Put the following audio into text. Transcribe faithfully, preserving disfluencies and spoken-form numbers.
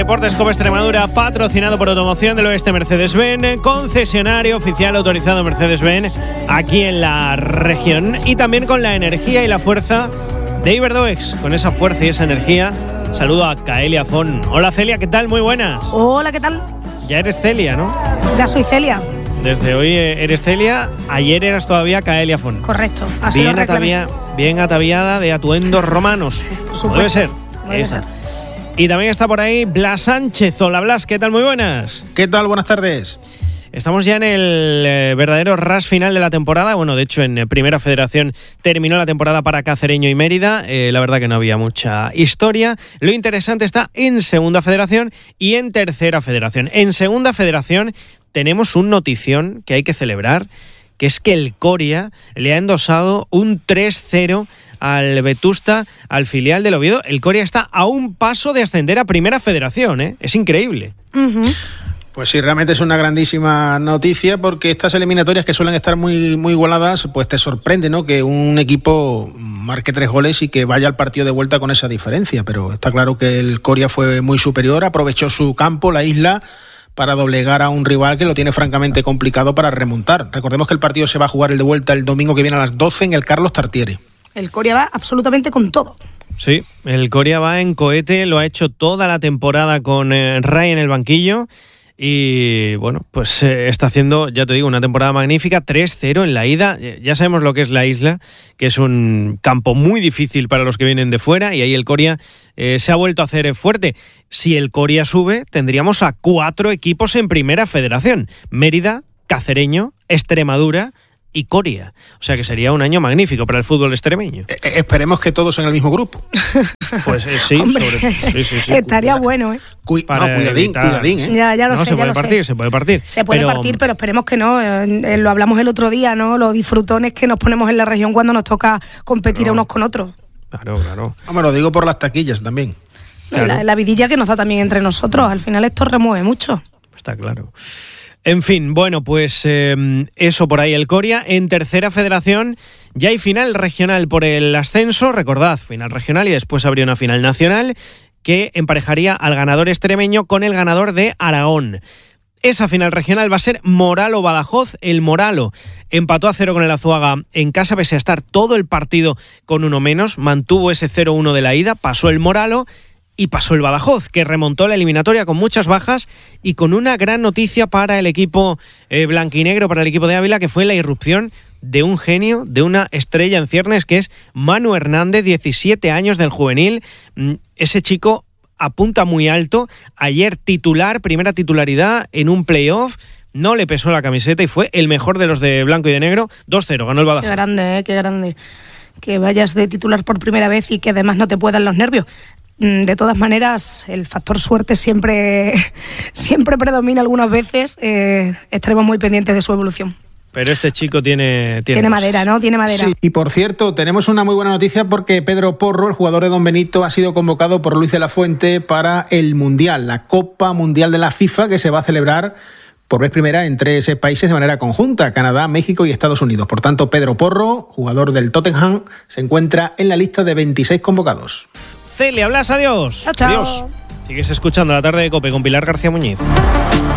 Deportes Copa Extremadura, patrocinado por Automoción del Oeste Mercedes-Benz, concesionario oficial autorizado Mercedes-Benz aquí en la región, y también con la energía y la fuerza de Iberdoex. Con esa fuerza y esa energía, saludo a Caelia Fon. Hola Celia, ¿qué tal? Muy buenas. Hola, ¿qué tal? Ya eres Celia, ¿no? Ya soy Celia. Desde hoy eres Celia, ayer eras todavía Caelia Fon. Correcto, así bien lo atavia, bien ataviada de atuendos romanos. Por Debe ser. Debe Esa. ser. Y también está por ahí Blas Sánchez. Hola Blas, ¿qué tal? Muy buenas. ¿Qué tal? Buenas tardes. Estamos ya en el eh, verdadero ras final de la temporada. Bueno, de hecho en eh, Primera Federación terminó la temporada para Cacereño y Mérida. Eh, la verdad que no había mucha historia. Lo interesante está en Segunda Federación y en Tercera Federación. En Segunda Federación tenemos un notición que hay que celebrar, que es que el Coria le ha endosado un tres cero al Vetusta, al filial del Oviedo. El Coria está a un paso de ascender a Primera Federación, ¿eh? Es increíble. Uh-huh. Pues sí, realmente es una grandísima noticia, porque estas eliminatorias que suelen estar muy, muy igualadas, pues te sorprende, ¿no?, que un equipo marque tres goles y que vaya al partido de vuelta con esa diferencia. Pero está claro que el Coria fue muy superior, aprovechó su campo, la isla, para doblegar a un rival que lo tiene francamente complicado para remontar. Recordemos que el partido se va a jugar el de vuelta el domingo que viene a las doce en el Carlos Tartiere. El Coria va absolutamente con todo. Sí, el Coria va en cohete, lo ha hecho toda la temporada con eh, Ray en el banquillo y bueno, pues eh, está haciendo, ya te digo, una temporada magnífica. Tres cero en la ida. Ya sabemos lo que es la isla, que es un campo muy difícil para los que vienen de fuera, y ahí el Coria eh, se ha vuelto a hacer fuerte. Si el Coria sube, tendríamos a cuatro equipos en Primera Federación: Mérida, Cacereño, Extremadura y Coria. O sea que sería un año magnífico para el fútbol extremeño. Eh, esperemos que todos en el mismo grupo. Pues eh, sí, Hombre, sobre, sí, sí, sí. estaría bueno, ¿eh? Cu- no, cuidadín, evitar... cuidadín, ¿eh? Ya, ya lo no, sé, se ya puede lo partir, sé. se puede partir. Se puede pero... partir, pero esperemos que no. Eh, eh, lo hablamos el otro día, ¿no? Los disfrutones que nos ponemos en la región cuando nos toca competir Claro. unos con otros. Claro, claro. No, me lo digo por las taquillas también. No, la, la vidilla que nos da también entre nosotros. Al final esto remueve mucho. Está claro. En fin, bueno, pues eh, eso por ahí el Coria. En Tercera Federación ya hay final regional por el ascenso. Recordad, final regional y después habría una final nacional que emparejaría al ganador extremeño con el ganador de Aragón. Esa final regional va a ser Moralo-Badajoz. El Moralo empató a cero con el Azuaga en casa, pese a estar todo el partido con uno menos. Mantuvo ese cero uno de la ida, pasó el Moralo y pasó el Badajoz, que remontó la eliminatoria con muchas bajas y con una gran noticia para el equipo eh, blanquinegro, para el equipo de Ávila, que fue la irrupción de un genio, de una estrella en ciernes, que es Manu Hernández, diecisiete años del juvenil. Ese chico apunta muy alto. Ayer titular, primera titularidad en un playoff. No le pesó la camiseta y fue el mejor de los de blanco y de negro. dos cero, ganó el Badajoz. Qué grande, ¿eh? Qué grande. Que vayas de titular por primera vez y que además no te puedan los nervios. De todas maneras, el factor suerte siempre, siempre predomina algunas veces. Eh, estaremos muy pendientes de su evolución. Pero este chico tiene... Tiene, tiene madera, ¿no? Tiene madera. Sí, y por cierto, tenemos una muy buena noticia, porque Pedro Porro, el jugador de Don Benito, ha sido convocado por Luis de la Fuente para el Mundial, la Copa Mundial de la FIFA, que se va a celebrar por vez primera en tres países de manera conjunta: Canadá, México y Estados Unidos. Por tanto, Pedro Porro, jugador del Tottenham, se encuentra en la lista de veintiséis convocados. Celia, Blas, adiós. Chao, chao. Adiós. Sigues escuchando La Tarde de COPE con Pilar García Muñiz.